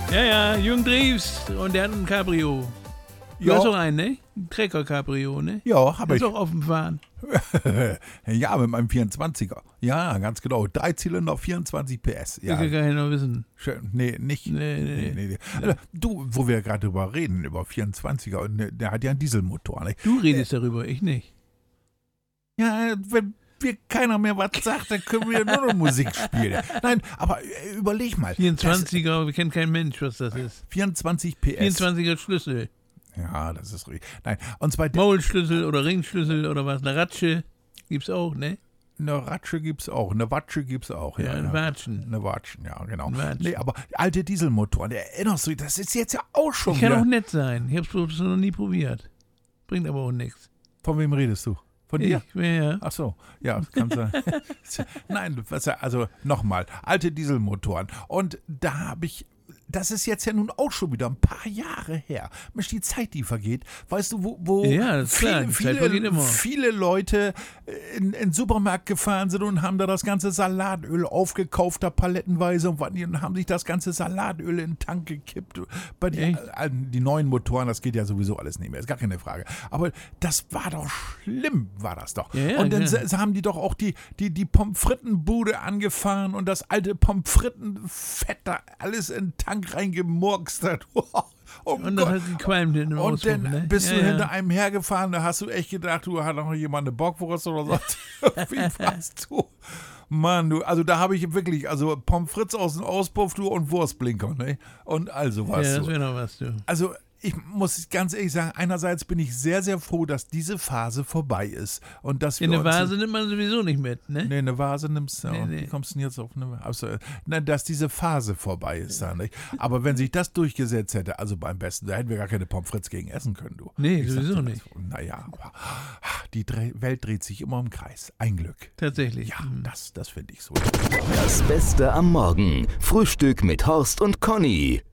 Ja, Jürgen Drews und der hat ein Cabrio. Du hast auch einen, ne? Ein Trecker-Cabrio, ne? Ja, hab ich. Kannst auch offen fahren. Ja, mit meinem 24er. Ja, ganz genau. 3 Zylinder, 24 PS. Ja, Das kann ich noch wissen. schön. Nee, nicht. Nee. Du, wo wir gerade drüber reden, über 24er, und der hat ja einen Dieselmotor. Ne? Du redest darüber, ich nicht. Ja, wenn keiner mehr was sagt, dann können wir nur noch Musik spielen. Nein, aber überleg mal. 24er, wir kennen keinen Mensch, was das ist. 24 PS. 24er Schlüssel. Ja, das ist richtig. Nein, und zwar Maulschlüssel oder Ringschlüssel oder was, eine Ratsche gibt's auch, ne? eine Ratsche gibt's auch, eine Watsche gibt's auch. Ja, ein Watschen. Eine Watschen, ja, genau. Ein Watschen. Nee, aber alte Dieselmotoren, erinnerst du dich, das ist jetzt ja auch schon Ich kann wieder. auch nett sein. Ich hab's bloß noch nie probiert. Bringt aber auch nichts. Von wem redest du? Von dir? Ja. Ach so, ja, kann sein. Nein, also nochmal, alte Dieselmotoren. Und da habe ich, das ist jetzt ja nun auch schon wieder ein paar Jahre her. Mensch, die Zeit, die vergeht. Weißt du, wo Ja, das ist klar, die Zeit vergeht immer. viele Leute in den Supermarkt gefahren sind und haben da das ganze Salatöl aufgekauft, da palettenweise, und haben sich das ganze Salatöl in den Tank gekippt. Bei die neuen Motoren, das geht ja sowieso alles nicht mehr, ist gar keine Frage. Aber das war doch schlimm, war das doch. Ja, und dann ja. haben die doch auch die Pommes Frittenbude angefahren und das alte Pommes Frittenfett da alles in den Tank reingemurkst hat. Und das hat gequalmt in dem Und Auspuff, dann ne? bist du hinter einem hergefahren, da hast du echt gedacht, du hat noch jemand eine Bockwurst oder so. Wie warst du? Mann, also da habe ich wirklich, also Pommes frites aus dem Auspuff, du, und Wurstblinker, ne? Und also was. Ja, das wäre noch was, du. Also ich muss ganz ehrlich sagen, einerseits bin ich sehr, sehr froh, dass diese Phase vorbei ist. Und dass wir Eine uns Vase nimmt man sowieso nicht mit, ne? Nee, eine Vase nimmst du. Nee. Wie kommst du denn jetzt auf eine Vase? Nein, dass diese Phase vorbei ist da, nicht? Aber wenn sich das durchgesetzt hätte, also beim Besten, da hätten wir gar keine Pommes frites gegen essen können, du. Nee, Ich sowieso sagte nicht. das. Naja, aber die Welt dreht sich immer im Kreis. Ein Glück. Tatsächlich. Ja, das finde ich so. Das Beste am Morgen. Frühstück mit Horst und Conny.